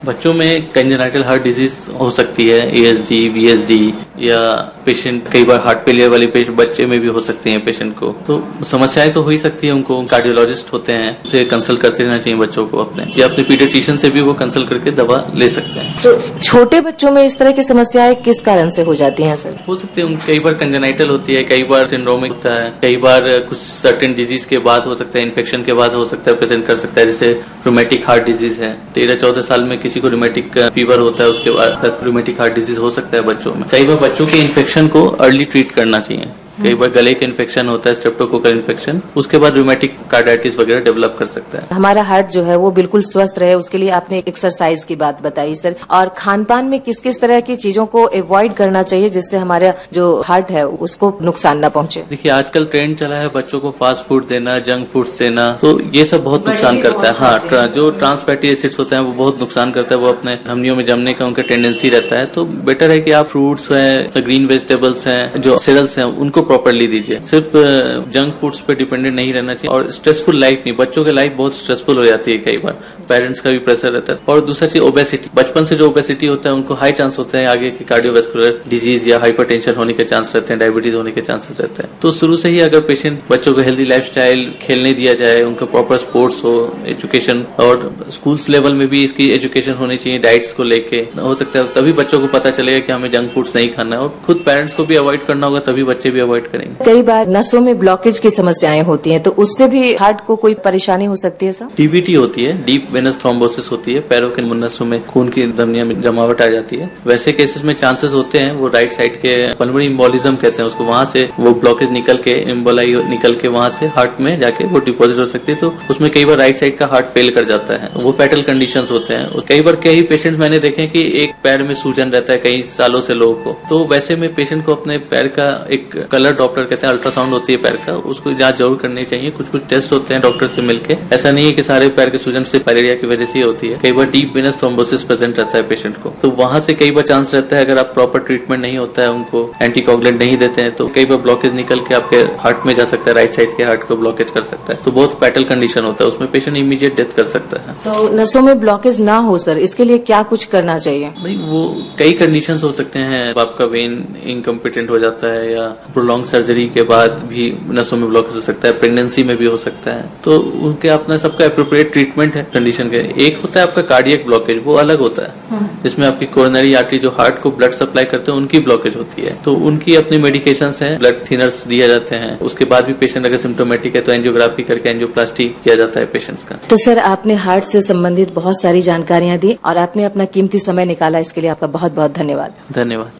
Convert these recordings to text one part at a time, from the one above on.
बच्चों में congenital heart disease हो सकती है, ASD, VSD या पेशेंट कई बार हार्ट फेलियर वाले पेशेंट बच्चे में भी हो सकते हैं पेशेंट को। तो समस्याएं तो हो ही सकती है उनको। कार्डियोलॉजिस्ट होते हैं, उसे कंसल्ट करते रहना चाहिए बच्चों को अपने, या अपने पीडियाट्रिशियन से भी वो कंसल्ट करके दवा ले सकते हैं। तो छोटे बच्चों में इस तरह की समस्याएं किस कारण से हो जाती हैं सर? हो सकती है, कई बार कंजेनाइटल होती है, कई बार सिंड्रोमिक होता है, कई बार कुछ सर्टेन डिजीज के बाद हो सकता है, इन्फेक्शन के बाद हो सकता है, प्रेजेंट कर सकता है। जैसे रूमेटिक हार्ट डिजीज है, 13-14 साल में किसी को रूमेटिक फीवर होता है, उसके बाद रूमेटिक हार्ट डिजीज हो सकता है बच्चों में। कई बार बच्चों के इन्फेक्शन को अर्ली ट्रीट करना चाहिए। कई बार गले का इन्फेक्शन होता है, स्ट्रेप्टोकोकल इन्फेक्शन, उसके बाद रूमेटिक कार्डाइटिस वगैरह डेवलप कर सकता है। हमारा हार्ट जो है वो बिल्कुल स्वस्थ रहे, उसके लिए आपने एक एक्सरसाइज की बात बताई सर। और खान पान में किस किस तरह की चीजों को अवॉइड करना चाहिए जिससे हमारा जो हार्ट है उसको नुकसान न पहुंचे? देखिए, आजकल ट्रेंड चला है बच्चों को फास्ट फूड देना, जंक फूड्स देना, तो ये सब बहुत नुकसान करता है। हाँ, जो ट्रांस फैटी एसिड्स होते हैं वो बहुत नुकसान करता है, वो अपने धमनियों में जमने का उनका टेंडेंसी रहता है। तो बेटर है कि आप फ्रूट्स हैं, ग्रीन वेजिटेबल्स हैं, जो सीरियल्स हैं, उनको प्रॉपरली दीजिए। सिर्फ जंक फूड्स पे डिपेंडेंट नहीं रहना चाहिए। और स्ट्रेसफुल लाइफ नहीं, बच्चों की लाइफ बहुत स्ट्रेसफुल हो जाती है कई बार, पेरेंट्स का भी प्रेशर रहता है। और दूसरा चीज ओबेसिटी, बचपन से जो ओबेसिटी होता है उनको हाई चांस होते हैं आगे की कार्डियोवैस्कुलर डिजीज या हाइपरटेंशन होने के चांस रहते हैं, डायबिटीज होने के चांसेस रहते हैं। तो शुरू से ही अगर पेशेंट बच्चों को हेल्दी लाइफस्टाइल खेलने दिया जाए, उनको प्रॉपर स्पोर्ट्स हो, एजुकेशन, और स्कूल्स लेवल में भी इसकी एजुकेशन होनी चाहिए डाइट्स को लेके, हो सकता है तभी बच्चों को पता चलेगा कि हमें जंक फूड्स नहीं खाना है। और खुद पेरेंट्स को भी अवॉइड करना होगा, तभी बच्चे भी अवॉइड करेंगे। कई बार नसों में ब्लॉकेज की समस्याएं होती हैं, तो उससे भी हार्ट को कोई परेशानी हो सकती है सर? DVT होती है, डीप वेनस थ्रोम्बोसिस होती है, पैरों के नसों में खून की धमनियों में जमावट आ जाती है। वैसे केसेस में चांसेस होते हैं वो राइट साइड के पल्मोनरी एम्बोलिज्म कहते हैं उसको, वहां से वो ब्लॉकेज निकल के, एम्बोलाई निकल के वहां से हार्ट में जाके वो डिपॉजिट हो सकती है। तो उसमें कई बार राइट साइड का हार्ट फेल कर जाता है, वो फैटल कंडीशंस होते हैं। कई बार कई पेशेंट्स मैंने देखे कि एक पैर में सूजन रहता है कई सालों से लोगों को, तो वैसे में पेशेंट को अपने पैर का एक कलर डॉप्लर कहते हैं, अल्ट्रासाउंड होती है पैर का, उसको जांच जरूर करनी चाहिए। कुछ कुछ टेस्ट होते हैं डॉक्टर से मिलके, ऐसा नहीं है कि सारे पैर के सूजन सिर्फ फाइलेरिया की वजह से ही होती है। कई बार डीप वेनस थ्रोम्बोसिस प्रेजेंट रहता है पेशेंट को, तो वहां से कई बार चांस रहता है, अगर आप प्रॉपर ट्रीटमेंट नहीं होता है, उनको एंटीकोगुलेंट नहीं देते हैं, तो कई बार ब्लॉकेज निकल के आपके हार्ट में जा सकता है, राइट साइड के हार्ट को ब्लॉकेज कर सकता है। तो बहुत फैटल कंडीशन होता है, उसमें पेशेंट इमीडिएट डेथ कर सकता है। तो नसों में ब्लॉकेज ना हो सर, इसके लिए क्या कुछ करना चाहिए? नहीं, वो कई कंडीशन हो सकते हैं, आपका वेन इनकम्पिटेंट हो जाता है, या प्रोलॉन्ग सर्जरी के बाद भी नसों में ब्लॉकेज हो सकता है, प्रेगनेंसी में भी हो सकता है। तो उनके अपना सबका एप्रोप्रिएट ट्रीटमेंट है कंडीशन के। एक होता है आपका कार्डियक ब्लॉकेज, वो अलग होता है, जिसमें आपकी कोरोनरी आर्टरी जो हार्ट को ब्लड सप्लाई करते हैं उनकी ब्लॉकेज होती है, तो उनकी अपनी मेडिकेशंस हैं, ब्लड थिनर्स दिए जाते हैं। उसके बाद भी पेशेंट अगर सिम्टोमेटिक है तो एंजियोग्राफी करके एंजियोप्लास्टी किया जाता है पेशेंट्स का। तो सर, आपने हार्ट से संबंधित बहुत सारी जानकारियां दी और आपने अपना कीमती समय निकाला, इसके लिए आपका बहुत बहुत धन्यवाद। धन्यवाद।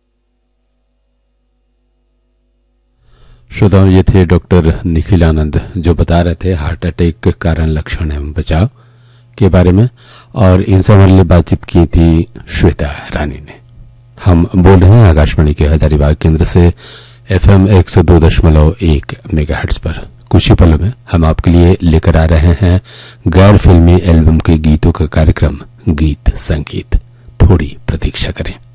श्रोताओं, ये थे डॉक्टर निखिल आनंद जो बता रहे थे हार्ट अटैक के कारण, लक्षण एवं बचाव के बारे में, और इनसे हमारे लिए बातचीत की थी श्वेता रानी ने। हम बोल रहे हैं आकाशवाणी के हजारीबाग केंद्र से FM 102.1 मेगाहर्ट्ज पर। कुछ ही पलों में हम आपके लिए लेकर आ रहे हैं गैर फिल्मी एल्बम के गीतों का कार्यक्रम गीत संगीत। थोड़ी प्रतीक्षा करें।